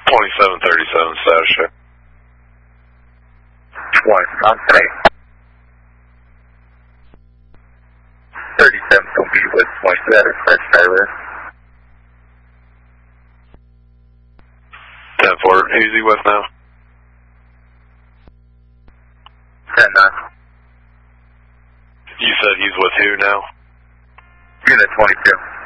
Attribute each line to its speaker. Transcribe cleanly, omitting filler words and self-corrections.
Speaker 1: 2737 status check.
Speaker 2: 27, 37 will be with 27 French driver.
Speaker 1: 10-4, who's he with now?
Speaker 2: 10-9.
Speaker 1: You said he's with who now?
Speaker 2: Unit 22.